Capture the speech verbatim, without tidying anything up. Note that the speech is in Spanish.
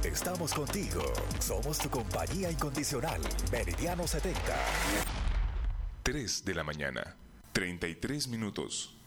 Estamos contigo. Somos tu compañía incondicional. Meridiano setenta. tres de la mañana, treinta y tres minutos.